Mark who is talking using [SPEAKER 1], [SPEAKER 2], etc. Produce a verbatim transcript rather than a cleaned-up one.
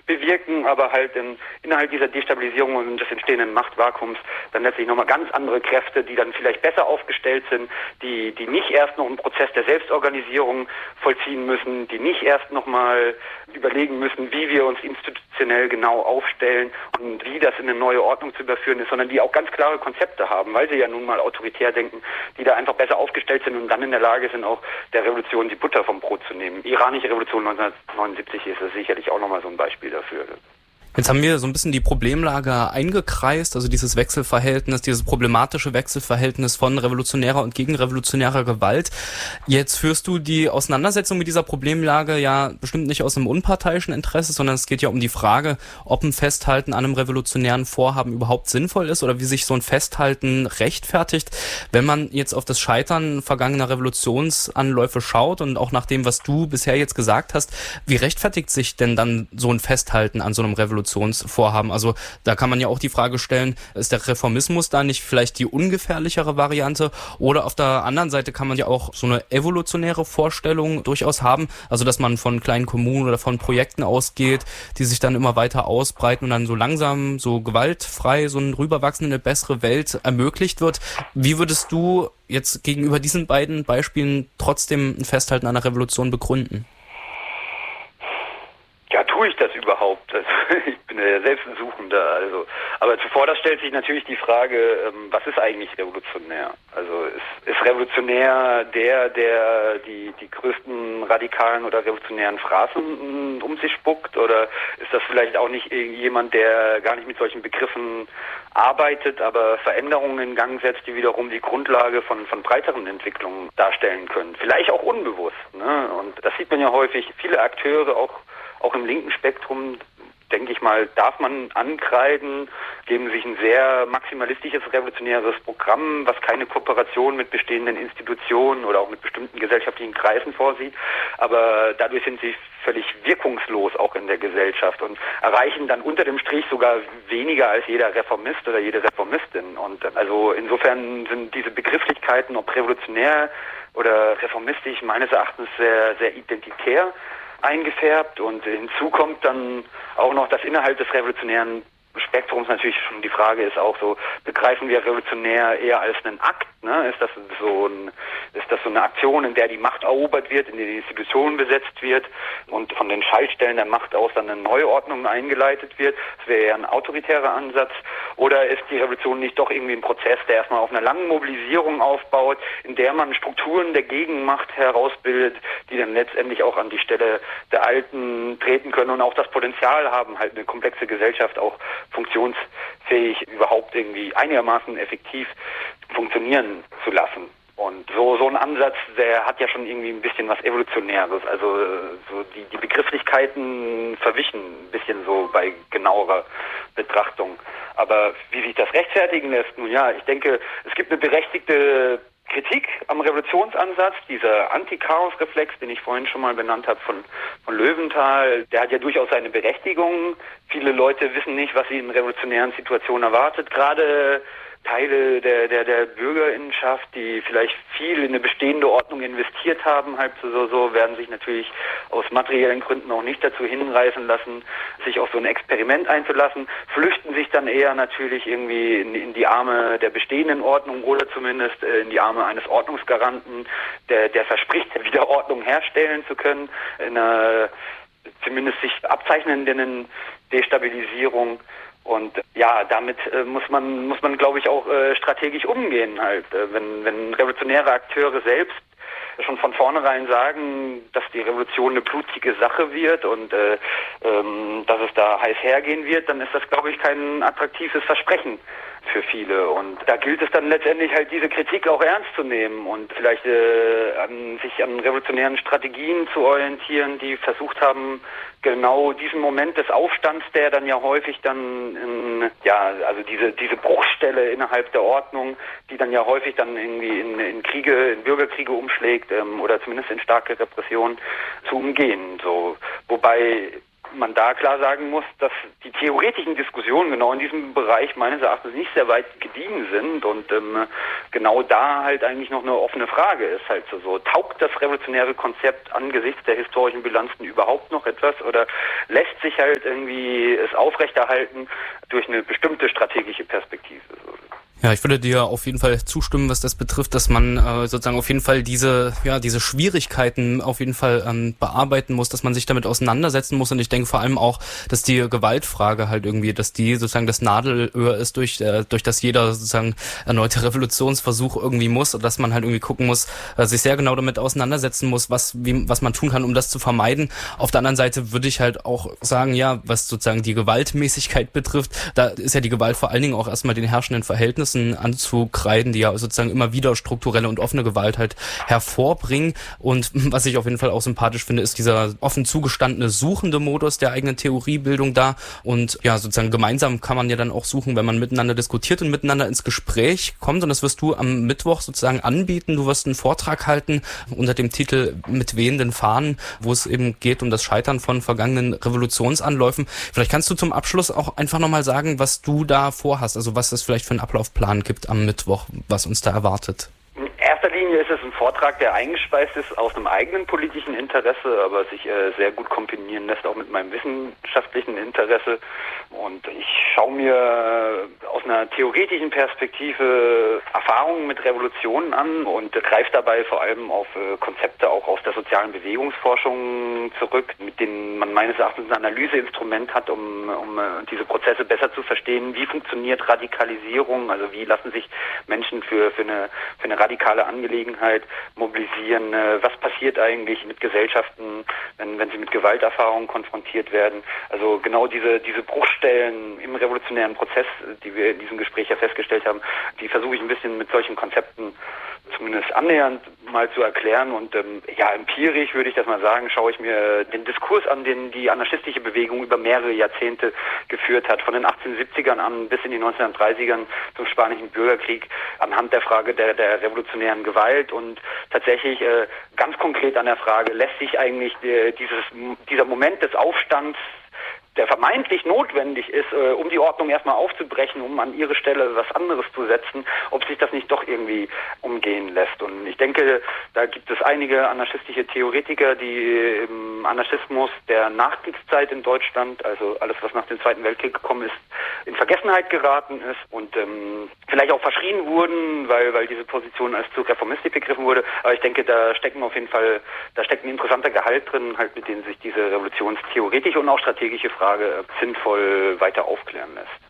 [SPEAKER 1] bewirken, aber halt in, innerhalb dieser Destabilisierung und des entstehenden Machtvakuums dann letztlich nochmal ganz andere Kräfte, die dann vielleicht besser aufgestellt sind, die, die nicht erst noch einen Prozess der Selbstorganisierung vollziehen müssen, die nicht erst nochmal überlegen müssen, wie wir uns institutionell genau aufstellen und wie das in eine neue Ordnung zu überführen ist, sondern die auch ganz klare Konzepte haben, weil sie ja nun mal autoritär denken, die da einfach besser aufgestellt sind und dann in der Lage sind, auch der Revolution die Butter vom Brot zu nehmen. Die iranische Revolution neunzehnhundertneunundsiebzig ist das sicherlich auch nochmal so ein Beispiel dafür.
[SPEAKER 2] Jetzt haben wir so ein bisschen die Problemlage eingekreist, also dieses Wechselverhältnis, dieses problematische Wechselverhältnis von revolutionärer und gegenrevolutionärer Gewalt. Jetzt führst du die Auseinandersetzung mit dieser Problemlage ja bestimmt nicht aus einem unparteiischen Interesse, sondern es geht ja um die Frage, ob ein Festhalten an einem revolutionären Vorhaben überhaupt sinnvoll ist oder wie sich so ein Festhalten rechtfertigt. Wenn man jetzt auf das Scheitern vergangener Revolutionsanläufe schaut und auch nach dem, was du bisher jetzt gesagt hast, wie rechtfertigt sich denn dann so ein Festhalten an so einem Revolutionsvorhaben? Also da kann man ja auch die Frage stellen, ist der Reformismus da nicht vielleicht die ungefährlichere Variante? Oder auf der anderen Seite kann man ja auch so eine evolutionäre Vorstellung durchaus haben, also dass man von kleinen Kommunen oder von Projekten ausgeht, die sich dann immer weiter ausbreiten und dann so langsam, so gewaltfrei, so ein rüberwachsen in eine bessere Welt ermöglicht wird. Wie würdest du jetzt gegenüber diesen beiden Beispielen trotzdem ein Festhalten an einer Revolution begründen?
[SPEAKER 1] Ja, tue ich das überhaupt? Also, ich bin ja selbst ein Suchender. Also, aber zuvor das stellt sich natürlich die Frage, ähm, was ist eigentlich revolutionär? Also ist, ist revolutionär der, der die, die größten radikalen oder revolutionären Phrasen um sich spuckt? Oder ist das vielleicht auch nicht jemand, der gar nicht mit solchen Begriffen arbeitet, aber Veränderungen in Gang setzt, die wiederum die Grundlage von, von breiteren Entwicklungen darstellen können? Vielleicht auch unbewusst, ne? Und das sieht man ja häufig. Viele Akteure, auch Auch im linken Spektrum, denke ich mal, darf man ankreiden, geben sich ein sehr maximalistisches, revolutionäres Programm, was keine Kooperation mit bestehenden Institutionen oder auch mit bestimmten gesellschaftlichen Kreisen vorsieht. Aber dadurch sind sie völlig wirkungslos auch in der Gesellschaft und erreichen dann unter dem Strich sogar weniger als jeder Reformist oder jede Reformistin. Und also insofern sind diese Begrifflichkeiten, ob revolutionär oder reformistisch, meines Erachtens sehr, sehr identitär eingefärbt, und hinzu kommt dann auch noch, dass innerhalb des revolutionären Spektrums natürlich schon die Frage ist auch so, begreifen wir revolutionär eher als einen Akt, ne? Ist das so ein, ist das so eine Aktion, in der die Macht erobert wird, in der die Institution besetzt wird und von den Schaltstellen der Macht aus dann eine Neuordnung eingeleitet wird? Das wäre eher ein autoritärer Ansatz. Oder ist die Revolution nicht doch irgendwie ein Prozess, der erstmal auf einer langen Mobilisierung aufbaut, in der man Strukturen der Gegenmacht herausbildet, die dann letztendlich auch an die Stelle der Alten treten können und auch das Potenzial haben, halt eine komplexe Gesellschaft auch funktionsfähig, überhaupt irgendwie einigermaßen effektiv funktionieren zu lassen. Und so so ein Ansatz, der hat ja schon irgendwie ein bisschen was Evolutionäres. Also so die, die Begrifflichkeiten verwischen ein bisschen so bei genauerer Betrachtung. Aber wie sich das rechtfertigen lässt, nun ja, ich denke, es gibt eine berechtigte Kritik am Revolutionsansatz, dieser Anti-Chaos-Reflex, den ich vorhin schon mal benannt habe von, von Löwenthal, der hat ja durchaus seine Berechtigung. Viele Leute wissen nicht, was sie in revolutionären Situationen erwartet. Gerade Teile der, der, der Bürgerinnenschaft, die vielleicht viel in eine bestehende Ordnung investiert haben, halt so, so, werden sich natürlich aus materiellen Gründen auch nicht dazu hinreißen lassen, sich auf so ein Experiment einzulassen, flüchten sich dann eher natürlich irgendwie in, in die Arme der bestehenden Ordnung oder zumindest in die Arme eines Ordnungsgaranten, der, der verspricht, wieder Ordnung herstellen zu können, in einer zumindest sich abzeichnenden Destabilisierung. Und ja, damit äh, muss man, muss man, glaube ich, auch äh, strategisch umgehen halt. Äh, wenn, wenn revolutionäre Akteure selbst schon von vornherein sagen, dass die Revolution eine blutige Sache wird und äh, ähm, dass es da heiß hergehen wird, dann ist das, glaube ich, kein attraktives Versprechen für viele. Und da gilt es dann letztendlich halt, diese Kritik auch ernst zu nehmen und vielleicht äh, an, sich an revolutionären Strategien zu orientieren, die versucht haben, genau diesen Moment des Aufstands, der dann ja häufig dann in, ja, also diese diese Bruchstelle innerhalb der Ordnung, die dann ja häufig dann irgendwie in, in Kriege, in Bürgerkriege umschlägt ähm, oder zumindest in starke Repression, zu umgehen. So, wobei man da klar sagen muss, dass die theoretischen Diskussionen genau in diesem Bereich meines Erachtens nicht sehr weit gediegen sind und ähm, genau da halt eigentlich noch eine offene Frage ist halt so, so. Taugt das revolutionäre Konzept angesichts der historischen Bilanzen überhaupt noch etwas oder lässt sich halt irgendwie es aufrechterhalten durch eine bestimmte strategische Perspektive? So.
[SPEAKER 2] Ja, ich würde dir auf jeden Fall zustimmen, was das betrifft, dass man äh, sozusagen auf jeden Fall diese ja diese Schwierigkeiten auf jeden Fall ähm, bearbeiten muss, dass man sich damit auseinandersetzen muss und ich denke vor allem auch, dass die Gewaltfrage halt irgendwie, dass die sozusagen das Nadelöhr ist, durch äh, durch das jeder sozusagen erneute Revolutionsversuch irgendwie muss und dass man halt irgendwie gucken muss, äh, sich sehr genau damit auseinandersetzen muss, was wie was man tun kann, um das zu vermeiden. Auf der anderen Seite würde ich halt auch sagen, ja, was sozusagen die Gewaltmäßigkeit betrifft, da ist ja die Gewalt vor allen Dingen auch erstmal den herrschenden Verhältnissen anzukreiden, die ja sozusagen immer wieder strukturelle und offene Gewalt halt hervorbringen. Und was ich auf jeden Fall auch sympathisch finde, ist dieser offen zugestandene suchende Modus der eigenen Theoriebildung da. Und ja, sozusagen gemeinsam kann man ja dann auch suchen, wenn man miteinander diskutiert und miteinander ins Gespräch kommt. Und das wirst du am Mittwoch sozusagen anbieten. Du wirst einen Vortrag halten unter dem Titel Mit wehenden Fahnen, wo es eben geht um das Scheitern von vergangenen Revolutionsanläufen. Vielleicht kannst du zum Abschluss auch einfach nochmal sagen, was du da vorhast, also was das vielleicht für einen Ablaufplan gibt am Mittwoch, was uns da erwartet.
[SPEAKER 1] In erster Linie ist es ein Vortrag, der eingespeist ist aus einem eigenen politischen Interesse, aber sich äh, sehr gut kombinieren lässt auch mit meinem wissenschaftlichen Interesse. Und ich schaue mir äh, aus einer theoretischen Perspektive Erfahrungen mit Revolutionen an und greife dabei vor allem auf äh, Konzepte auch aus der sozialen Bewegungsforschung zurück, mit denen man meines Erachtens ein Analyseinstrument hat, um, um äh, diese Prozesse besser zu verstehen. Wie funktioniert Radikalisierung? Also wie lassen sich Menschen für, für, eine, für eine radikale Angelegenheit mobilisieren? Äh, was passiert eigentlich mit Gesellschaften, wenn, wenn sie mit Gewalterfahrungen konfrontiert werden? Also genau diese, diese Bruchstellen im revolutionären Prozess, die wir in diesem Gespräch ja festgestellt haben, die versuche ich ein bisschen mit solchen Konzepten zumindest annähernd mal zu erklären. Und ähm, ja, empirisch würde ich das mal sagen, schaue ich mir den Diskurs an, den die anarchistische Bewegung über mehrere Jahrzehnte geführt hat, von den achtzehnhundertsiebzigern an bis in die neunzehnhundertdreißigern zum Spanischen Bürgerkrieg, anhand der Frage der, der revolutionären Gewalt und tatsächlich äh, ganz konkret an der Frage, lässt sich eigentlich äh, dieses dieser Moment des Aufstands, der vermeintlich notwendig ist, äh, um die Ordnung erstmal aufzubrechen, um an ihre Stelle was anderes zu setzen, ob sich das nicht doch irgendwie umgehen lässt. Und ich denke, da gibt es einige anarchistische Theoretiker, die im Anarchismus der Nachkriegszeit in Deutschland, also alles, was nach dem Zweiten Weltkrieg gekommen ist, in Vergessenheit geraten ist und ähm, vielleicht auch verschrien wurden, weil weil diese Position als zu reformistisch begriffen wurde. Aber ich denke, da stecken auf jeden Fall, da steckt ein interessanter Gehalt drin, halt mit dem sich diese revolutionstheoretische und auch strategische Frage sinnvoll weiter aufklären lässt.